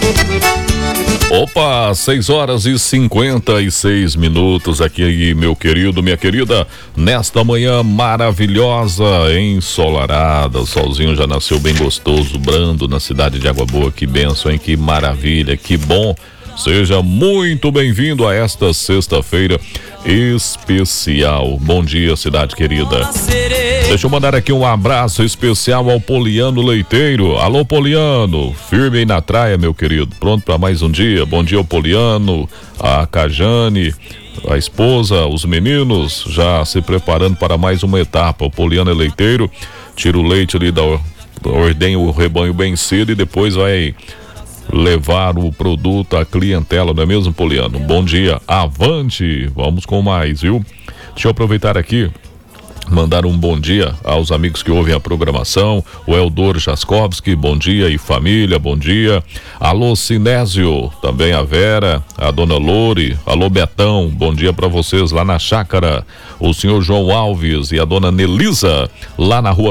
Opa, 6h56 aqui, meu querido, minha querida, nesta manhã maravilhosa, ensolarada, o solzinho já nasceu bem gostoso, brando na cidade de Água Boa. Que bênção, hein? Que maravilha, que bom. Seja muito bem-vindo a esta sexta-feira especial. Bom dia, cidade querida. Deixa eu mandar aqui um abraço especial ao Poliano Leiteiro. Alô, Poliano, firme aí na traia, meu querido. Pronto para mais um dia. Bom dia ao Poliano, a Cajane, a esposa, os meninos já se preparando para mais uma etapa. O Poliano Leiteiro tira o leite ali ordenha o rebanho bem cedo e depois vai levar o produto à clientela, não é mesmo, Poliano? Bom dia, avante, vamos com mais, viu? Deixa eu aproveitar aqui, mandar um bom dia aos amigos que ouvem a programação. O Eldor Jaskowski, bom dia, e família, bom dia. Alô, Sinésio, também a Vera, a dona Lore, alô, Betão, bom dia para vocês lá na chácara. O senhor João Alves e a dona Nelisa, lá na rua